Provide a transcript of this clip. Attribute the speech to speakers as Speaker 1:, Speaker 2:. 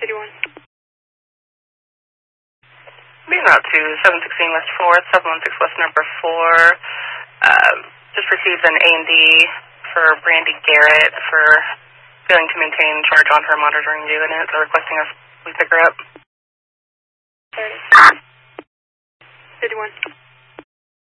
Speaker 1: City 1.
Speaker 2: Being route to 716 West 4th, 716 West number 4. Just received an A&D for Brandy Garrett for failing to maintain charge on her monitoring unit. They're requesting us we pick her up.
Speaker 1: 30. City 1.